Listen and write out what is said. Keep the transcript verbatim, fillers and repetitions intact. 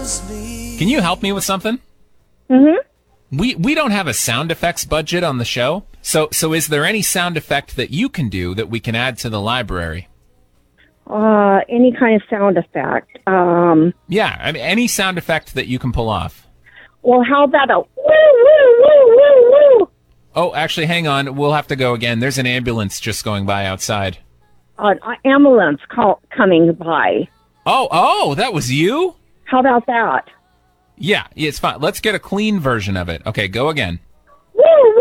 Can you help me with something? Mm-hmm. We we don't have a sound effects budget on the show, so so is there any sound effect that you can do that we can add to the library? Uh, any kind of sound effect. Um, Yeah, I mean, any sound effect that you can pull off. well, how about a woo, woo, woo, woo, woo? Oh, actually, hang on. We'll have to go again. There's an ambulance just going by outside. An ambulance call, coming by. Oh, oh, that was you? How about that? Yeah, it's fine. Let's get a clean version of it. Okay, go again.